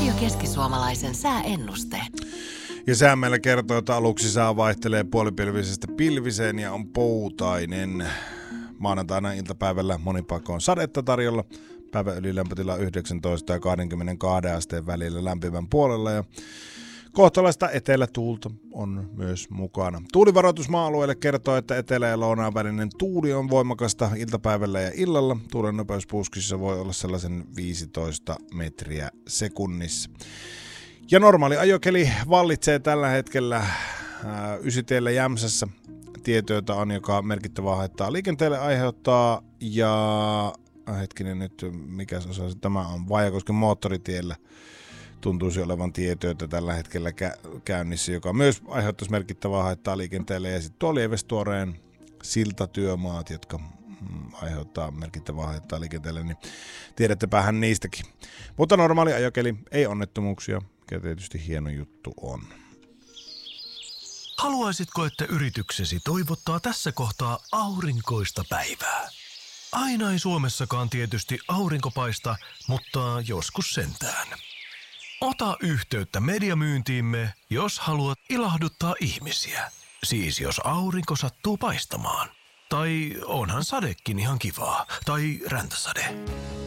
Radio Keski-Suomalaisen sääennuste. Ja sää meillä kertoo, että aluksi sää vaihtelee puolipilvisestä pilviseen ja on poutainen. Maanantaina iltapäivällä monin paikoin sadetta tarjolla. Päivän ylilämpötila 19 ja 22 asteen välillä lämpimän puolella ja kohtalaista etelätuulta on myös mukana. Tuulivaroitus maa-alueelle kertoo, että etelä- ja lounaan välinen tuuli on voimakasta iltapäivällä ja illalla. Tuulen nopeus puskissa voi olla sellaisen 15 metriä sekunnissa. Ja normaali ajokeli vallitsee tällä hetkellä Ysitiellä Jämsässä. Tietöitä on, joka merkittävää haittaa liikenteelle aiheuttaa. Ja hetkinen nyt, mikä osa tämä on, Vaajakosken moottoritiellä. Tuntuisi olevan tietöitä tällä hetkellä käynnissä, joka myös aiheuttaisi merkittävää haittaa liikenteelle. Ja sitten tuo Lievestuoreen siltatyömaat, jotka aiheuttaa merkittävää haittaa liikenteelle, niin tiedättepäähän niistäkin. Mutta normaali ajokeli, ei onnettomuuksia, mikä tietysti hieno juttu on. Haluaisitko, että yrityksesi toivottaa tässä kohtaa aurinkoista päivää? Aina ei Suomessakaan tietysti aurinko paista, mutta joskus sentään. Ota yhteyttä mediamyyntiimme, jos haluat ilahduttaa ihmisiä. Siis jos aurinko sattuu paistamaan. Tai onhan sadekin ihan kivaa. Tai räntäsade.